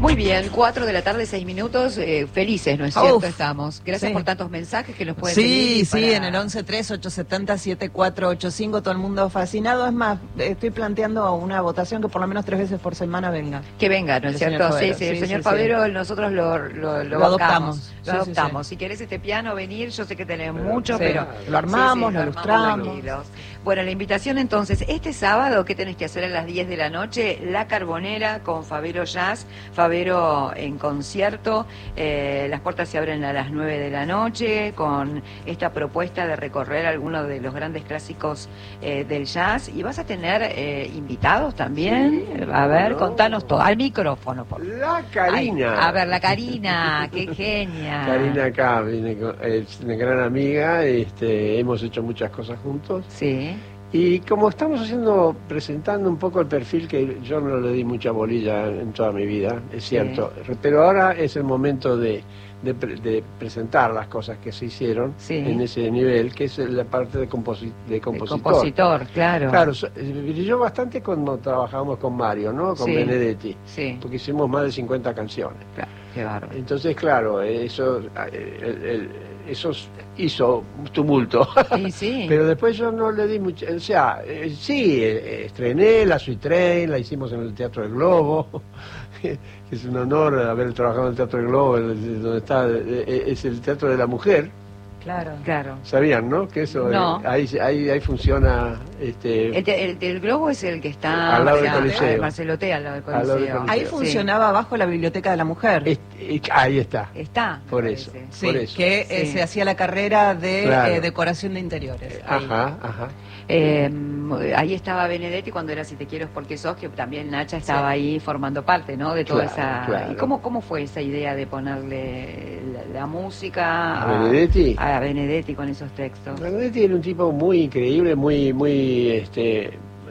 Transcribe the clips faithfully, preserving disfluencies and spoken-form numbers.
Muy bien, cuatro de la tarde, seis minutos, eh, felices, ¿no es cierto? Uf, Estamos. Gracias sí. por tantos mensajes que nos pueden Sí, seguir. sí, en el once tres ocho siete cero siete cuatro ocho cinco, todo el mundo fascinado. Es más, estoy planteando una votación que por lo menos tres veces por semana venga. Que venga, ¿no es El cierto? señor Sí, Favero. sí, el Sí, señor sí, Favero, sí. nosotros lo, lo, lo, Lo bancamos, adoptamos. Lo Sí, sí, adoptamos. sí. Si querés este piano venir, yo sé que tenés Pero, mucho, sí, pero... lo armamos, sí, sí, lo ilustramos. tranquilos. Bueno, la invitación entonces, este sábado, ¿qué tenés que hacer a las diez de la noche? La Carbonera con Favero Jazz, Favero en concierto. Eh, las puertas se abren a las nueve de la noche con esta propuesta de recorrer algunos de los grandes clásicos eh, del jazz. Y vas a tener eh, invitados también. Sí, a ver, no. contanos todo. Al micrófono, por favor. La Karina. Ay, a ver, la Karina, qué genia. Karina acá, viene con- es una gran amiga, este, hemos hecho muchas cosas juntos. Sí, Y como estamos haciendo, presentando un poco el perfil que yo no le di mucha bolilla en toda mi vida, es cierto, pero ahora es el momento de, de, pre- de presentar las cosas que se hicieron Sí. en ese nivel, que es la parte de, composi- de el compositor. compositor, claro. Claro, so- eh, brilló bastante cuando trabajamos con Mario, ¿no? Con Sí. Benedetti, Sí, porque hicimos más de cincuenta canciones. claro, qué bárbaro. Entonces, claro, eso, eh, el- el- eso hizo tumulto. Sí, sí. Pero después yo no le di mucho, o sea, eh, sí, eh, estrené la Sweet Train, la hicimos en el Teatro del Globo, que es un honor haber trabajado en el Teatro del Globo, el- donde está, eh, es el Teatro de la Mujer, Claro. Claro. ¿sabían, no? Que eso, eh, No. ahí, ahí, ahí funciona, este, El, de- el del Globo es el que está Al lado del o sea, Coliseo. Marcelotea, al lado del Al lado del Coliseo. Coliseo. Ahí Sí. funcionaba abajo la Biblioteca de la Mujer. este, eh, ahí está, Está. me por parece. eso. Sí, por eso. que eh, Sí. se hacía la carrera de Claro. eh, decoración de interiores. Ahí. Ajá, ajá. Eh, ahí estaba Benedetti cuando era Si te quiero es porque sos, que también Nacha estaba Sí. ahí formando parte, ¿no? De toda Claro, esa... claro. ¿Y cómo, cómo fue esa idea de ponerle la, la música ¿A Benedetti? a Benedetti con esos textos? Benedetti era un tipo muy increíble, muy, muy, este,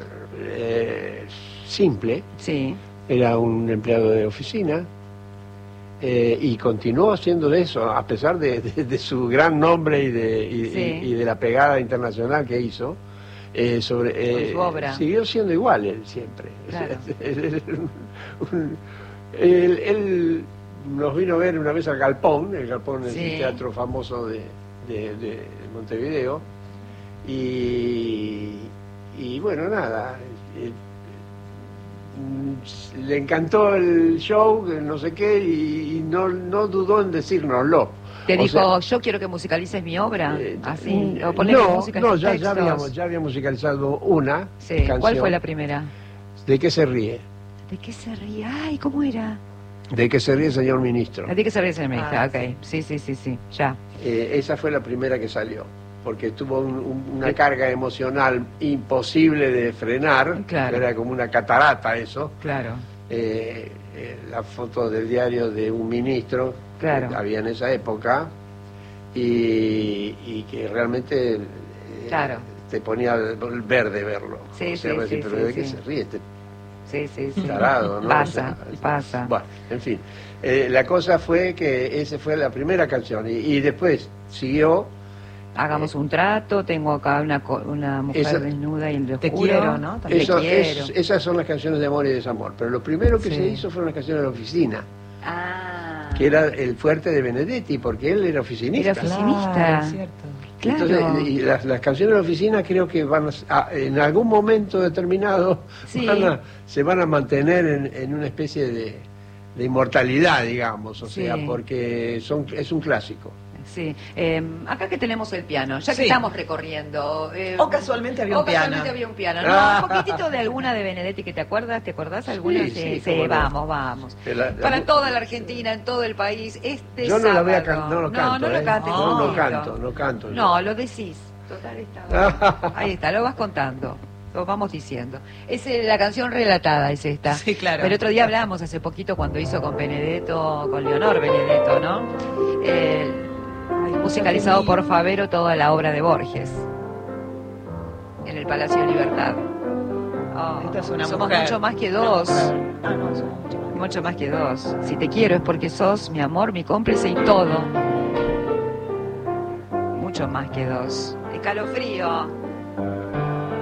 eh, simple. Sí, Era un empleado de oficina eh, y continuó haciendo eso a pesar de, de- de su gran nombre y de, y, Sí. y- y de la pegada internacional que hizo. eh, sobre, eh, su obra. Siguió siendo igual él siempre. Claro. Él, un- él- él nos vino a ver una vez al Galpón, el Galpón es Sí. el teatro famoso de, de- de Montevideo, y, y bueno, nada, eh, mm, le encantó el show, no sé qué, y, y no, no dudó en decírnoslo. te O dijo, sea, yo quiero que musicalices mi obra, eh, así, mm, o ponerle no, música a no, sus ya, ya, textos. habíamos, ya había musicalizado una Sí, canción. ¿cuál fue la primera? ¿De qué se ríe? ¿De qué se ríe? Ay, ¿cómo era? ¿De qué se ríe, señor ministro? ¿De qué se ríe ese ministro? Ah, ok, sí, sí, sí, sí, ya. Eh, esa fue la primera que salió, porque tuvo un- un- una carga emocional imposible de frenar, Claro. era como una catarata eso. Claro, Eh, eh, la foto del diario de un ministro Claro. que había en esa época y, y que realmente eh, Claro. te ponía el verde verlo. Sí, O sea, sí, vos decís, sí, pero sí, ¿de qué sí. se ríe este sí, sí, sí. tarado, no? Pasa, O sea, pasa. Bueno, en fin. Eh, la cosa fue que esa fue la primera canción y, y después siguió. Hagamos un trato, tengo acá una, co- una mujer Esa- desnuda y lo Te juro. quiero, ¿no? También. Eso, quiero. es- esas son las canciones de amor y desamor. Pero lo primero que Sí. se hizo fueron las canciones de la oficina, Ah. que era el fuerte de Benedetti, porque él era oficinista. Era oficinista. es cierto. Claro. Entonces, y las, las canciones de la oficina creo que van a, a- en algún momento determinado Sí. van a- se van a mantener en, en una especie de, de inmortalidad, digamos, o Sí. sea, porque son es un clásico. Sí, eh, acá que tenemos el piano, ya que Sí. estamos recorriendo. eh, O casualmente había un o casualmente piano. había un piano. No, Ah. un poquitito de alguna de Benedetti que te acuerdas, ¿te acordás alguna? Sí, sí, sí, cómo no. vamos, vamos. Que la- la- Para toda la Argentina, en todo el país, este Yo no la voy a sábado. can- no lo No, canto, no lo ¿eh? cantes, No, no poquito. canto, no canto yo. No, lo decís. Total está. Ahí está, lo vas contando. Lo vamos diciendo. Es eh, la canción relatada, es esta. Sí, claro. Pero el otro día hablábamos hace poquito cuando hizo con Benedetto, con Leonor Benedetto, ¿no? Eh, musicalizado por Favero toda la obra de Borges en el Palacio de Libertad. Oh, Esta es una somos mujer. mucho más que dos. Ah, no, somos mucho más. Mucho más que dos. Si te quiero es porque sos mi amor, mi cómplice y todo. Mucho más que dos. Escalofrío.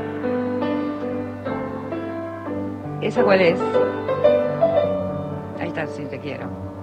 ¿Esa cuál es? Ahí vuelta, si te quiero.